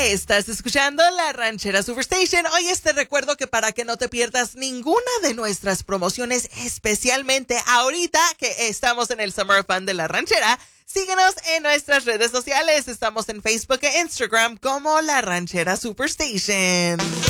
Estás escuchando La Ranchera Superstation. Hoy te recuerdo que para que no te pierdas ninguna de nuestras promociones, especialmente ahorita que estamos en el Summer Fun de La Ranchera, síguenos en nuestras redes sociales. Estamos en Facebook e Instagram como La Ranchera Superstation.